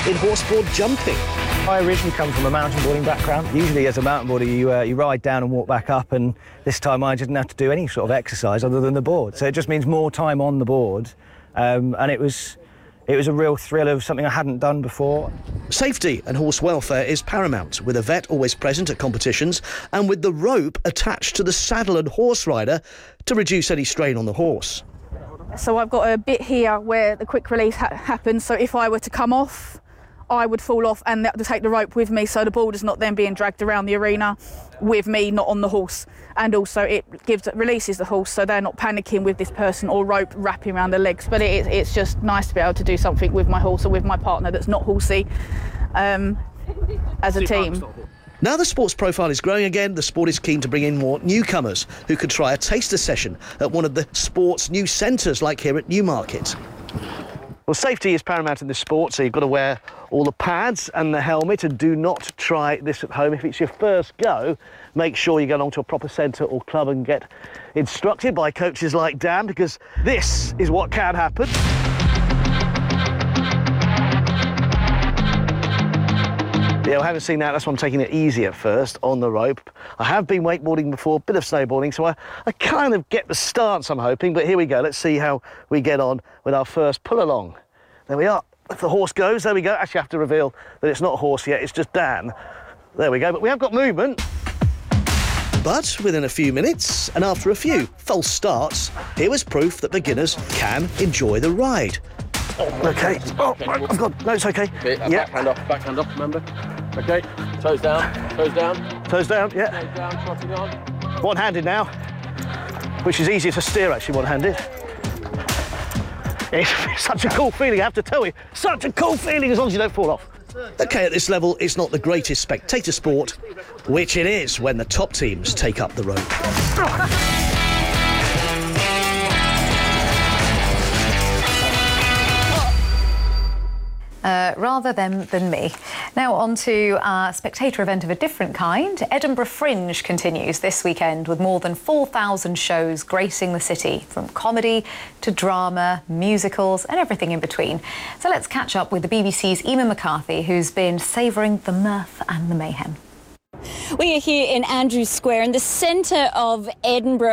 in horseboard jumping. I originally come from a mountain boarding background. Usually as a mountain boarder you ride down and walk back up, and this time I didn't have to do any sort of exercise other than the board. So it just means more time on the board, and it was a real thrill of something I hadn't done before. Safety and horse welfare is paramount, with a vet always present at competitions and with the rope attached to the saddle and horse rider to reduce any strain on the horse. So I've got a bit here where the quick release happens, so if I were to come off, I would fall off and have to take the rope with me, so the boarder's not then being dragged around the arena with me, not on the horse. And also it releases the horse, so they're not panicking with this person or rope wrapping around their legs. But it's just nice to be able to do something with my horse or with my partner that's not horsey as a team. Now the sports profile is growing again, the sport is keen to bring in more newcomers who could try a taster session at one of the sports new centres like here at Newmarket. Well, safety is paramount in this sport, so you've got to wear all the pads and the helmet, and do not try this at home. If it's your first go, make sure you go along to a proper centre or club and get instructed by coaches like Dan, because this is what can happen. Yeah, I haven't seen that. That's why I'm taking it easy at first on the rope. I have been wakeboarding before, a bit of snowboarding, so I kind of get the stance, I'm hoping. But here we go. Let's see how we get on with our first pull along. There we are. If the horse goes, there we go. Actually, I have to reveal that it's not a horse yet. It's just Dan. There we go. But we have got movement. But within a few minutes, and after a few false starts, here was proof that beginners can enjoy the ride. Okay. Oh, I've got... No, it's okay. Yeah. Backhand off, remember? Okay. Toes down, toes down. Toes down, yeah. Toes down, trotting on. One-handed now, which is easier to steer, actually, one-handed. It's such a cool feeling, I have to tell you. Such a cool feeling, as long as you don't fall off. OK, at this level, it's not the greatest spectator sport, which it is when the top teams take up the rope. Rather than me. Now on to a spectator event of a different kind. Edinburgh Fringe continues this weekend with more than 4,000 shows gracing the city, from comedy to drama, musicals and everything in between. So let's catch up with the BBC's Emma McCarthy, who's been savouring the mirth and the mayhem. We are here in Andrews Square in the centre of Edinburgh.